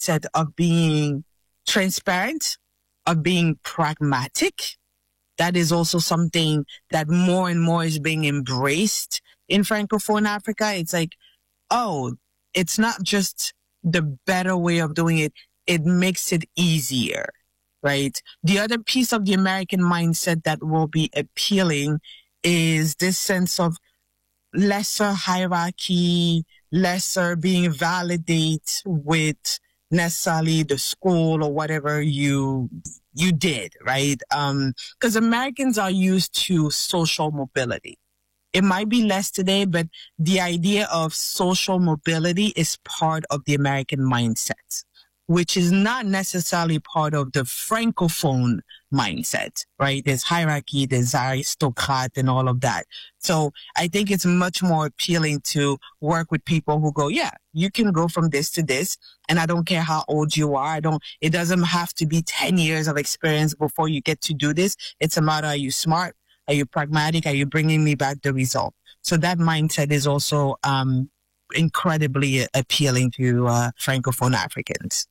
mindset of being transparent, of being pragmatic. That is also something that more and more is being embraced in Francophone Africa. It's like, oh, it's not just the better way of doing it. It makes it easier, right? The other piece of the American mindset that will be appealing is this sense of lesser hierarchy, lesser being validated with necessarily the school or whatever you did, right? Because Americans are used to social mobility. It might be less today, but the idea of social mobility is part of the American mindset, which is not necessarily part of the Francophone mindset, right? There's hierarchy, there's aristocrat and all of that. So I think it's much more appealing to work with people who go, yeah, you can go from this to this. And I don't care how old you are. It doesn't have to be 10 years of experience before you get to do this. It's a matter, are you smart? Are you pragmatic? Are you bringing me back the result? So that mindset is also, incredibly appealing to Francophone Africans.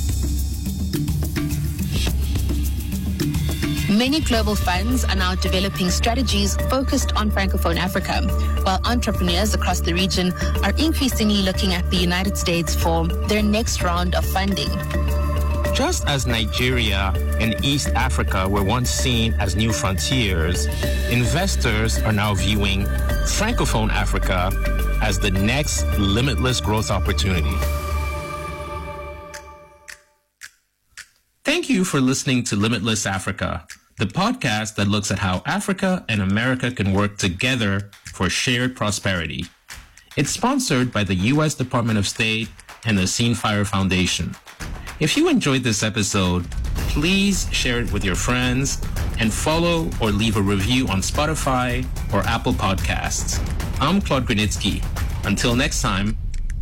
Many global funds are now developing strategies focused on Francophone Africa, while entrepreneurs across the region are increasingly looking at the United States for their next round of funding. Just as Nigeria and East Africa were once seen as new frontiers, investors are now viewing Francophone Africa as the next limitless growth opportunity. Thank you for listening to Limitless Africa, the podcast that looks at how Africa and America can work together for shared prosperity. It's sponsored by the U.S. Department of State and the Scene Fire Foundation. If you enjoyed this episode, please share it with your friends and follow or leave a review on Spotify or Apple Podcasts. I'm Claude Granitsky. Until next time.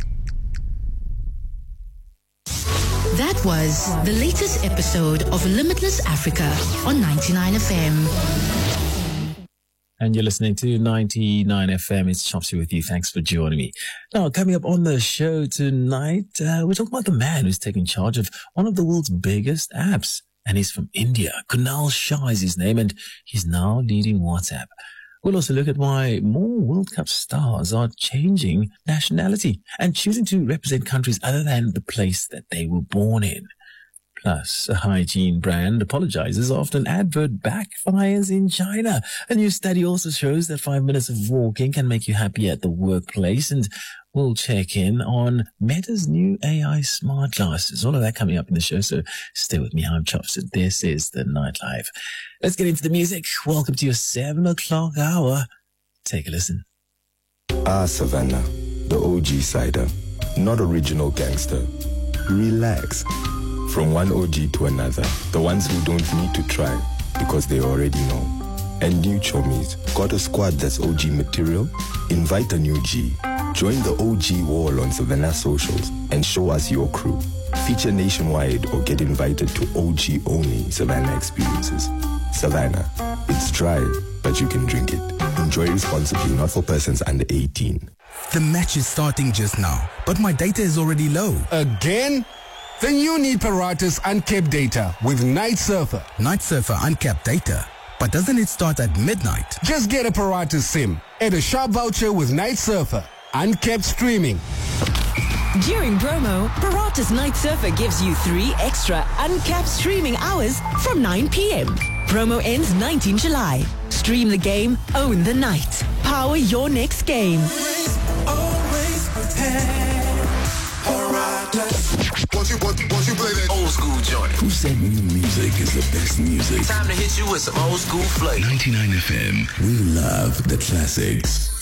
That was the latest episode of Limitless Africa on 99 FM. And you're listening to 99 FM. It's Chopsy with you. Thanks for joining me. Now, coming up on the show tonight, we're talking about the man who's taking charge of one of the world's biggest apps. And he's from India. Kunal Shah is his name, and he's now leading WhatsApp. We'll also look at why more World Cup stars are changing nationality and choosing to represent countries other than the place that they were born in. Plus, a hygiene brand apologizes after an advert backfires in China. A new study also shows that 5 minutes of walking can make you happy at the workplace. And we'll check in on Meta's new AI smart glasses. All of that coming up in the show, so stay with me. I'm Chops, and this is The Nightlife. Let's get into the music. Welcome to your 7 o'clock hour. Take a listen. Savannah, the OG cider, not original gangster. Relax. From one OG to another, the ones who don't need to try because they already know. And new chomies, got a squad that's OG material? Invite a new G. Join the OG wall on Savannah socials and show us your crew. Feature nationwide or get invited to OG only Savannah experiences. Savannah, it's dry, but you can drink it. Enjoy responsibly, not for persons under 18. The match is starting just now, but my data is already low. Again? Then you need Paratus uncapped data with Night Surfer. Night Surfer uncapped data? But doesn't it start at midnight? Just get a Paratus SIM. Add a sharp voucher with Night Surfer. Uncapped streaming. During promo, Paratus Night Surfer gives you 3 extra uncapped streaming hours from 9 p.m. Promo ends 19 July. Stream the game, own the night. Power your next game. Always prepare. Once you play that old school joint. Who said new music is the best music? Time to hit you with some old school flavor. 99 FM. We love the classics.